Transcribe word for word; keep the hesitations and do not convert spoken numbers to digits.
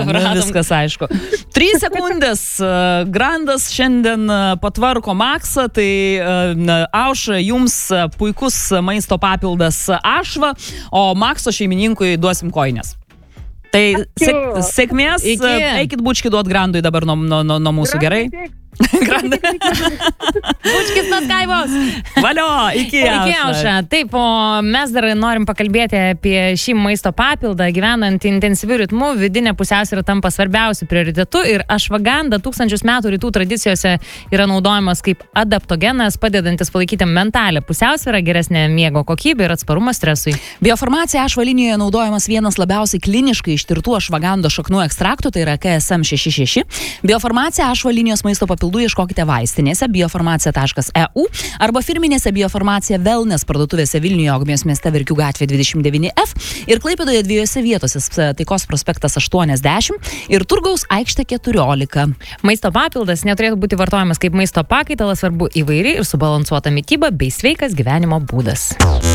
viskas aišku. Trys sekundės. Grandas šiandien patvarko Maksą, tai Aušra, jums puikus maisto papildas ašva, o Makso šeimininkui duosim koinės. Tai sėk, sėkmės, Iki. Eikit bučkį duot Grandui dabar nuo, nuo, nuo mūsų, gerai? Grandai. Bučkis nuo Skaivos. Valio, iki Iki Aušra. Taip, o mes dar norim pakalbėti apie šį maisto papildą. Gyvenant intensyviu ritmu, vidinė pusiausvyra tampa svarbiausiu prioritetu ir ašvaganda tūkstančius metų rytų tradicijose yra naudojamas kaip adaptogenas, padedantis palaikyti mentalę pusiausvyrą, geresnę miego kokybę ir atsparumą stresui. Biofarmacija ašvalinijoje naudojamas vienas labiausiai kliniškai ištirtų ašvagando šaknų ekstraktų, tai yra K S M šeši šeši. Biofarmacija ašvalinijos maisto papildų ieškokite vaistinėse biofarmacija taškas e u arba firminėse Biofarmacija Wellness parduotuvėse Vilniuje, Ogmios mieste, Verkių gatvė dvidešimt devyni F ir Klaipėdoje dviejose vietose, Taikos prospektas aštuoniasdešimt ir Turgaus aikštė keturiolika. Maisto papildas neturėtų būti vartojamas kaip maisto pakaitalas, svarbu įvairi ir subalansuota mityba bei sveikas gyvenimo būdas.